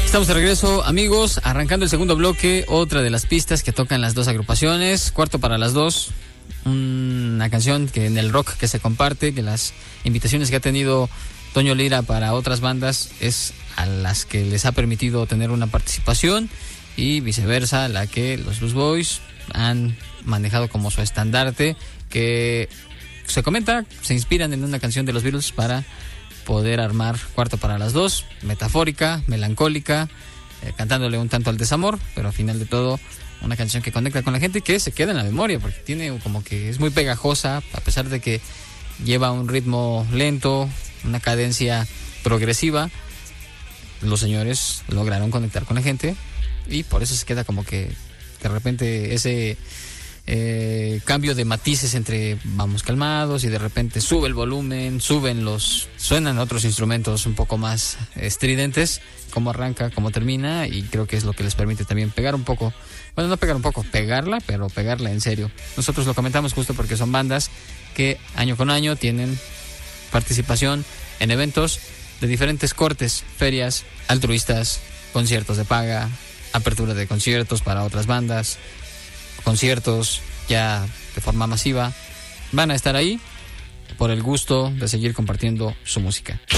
Estamos de regreso, amigos, arrancando el segundo bloque, otra de las pistas que tocan las dos agrupaciones, Cuarto para las Dos, una canción que en el rock que se comparte, que las invitaciones que ha tenido Toño Lira para otras bandas es a las que les ha permitido tener una participación y viceversa, la que los Blues Boys han manejado como su estandarte, que se comenta, se inspiran en una canción de los Beatles para poder armar Cuarto para las Dos, metafórica, melancólica, cantándole un tanto al desamor, pero al final de todo una canción que conecta con la gente y que se queda en la memoria, porque tiene como que es muy pegajosa, a pesar de que lleva un ritmo lento, una cadencia progresiva. Los señores lograron conectar con la gente y por eso se queda como que de repente ese cambio de matices entre vamos calmados y de repente sube el volumen, suenan otros instrumentos un poco más estridentes, cómo arranca, cómo termina, y creo que es lo que les permite también pegar un poco, bueno, no pegar un poco, pegarla, pero pegarla en serio. Nosotros lo comentamos justo porque son bandas que año con año tienen participación en eventos de diferentes cortes, ferias, altruistas, conciertos de paga, apertura de conciertos para otras bandas, conciertos ya de forma masiva. Van a estar ahí por el gusto de seguir compartiendo su música.